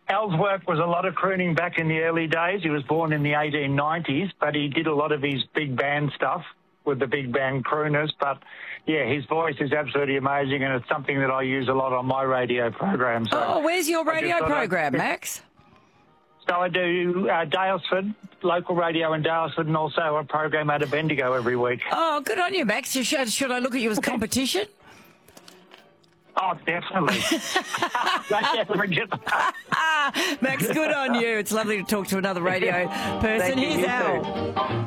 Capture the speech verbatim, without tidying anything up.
Al's work was a lot of crooning back in the early days. He was born in the eighteen nineties, but he did a lot of his big band stuff with the big band crooners. But, yeah, his voice is absolutely amazing, and it's something that I use a lot on my radio program. So Oh, where's your radio program, I, Max? So I do uh, Dalesford, local radio in Dalesford, and also a program out of Bendigo every week. Oh, good on you, Max. Should, should I look at you as competition? Oh, definitely. Max, good on you. It's lovely to talk to another radio person. Thank you, Here's you Al. too.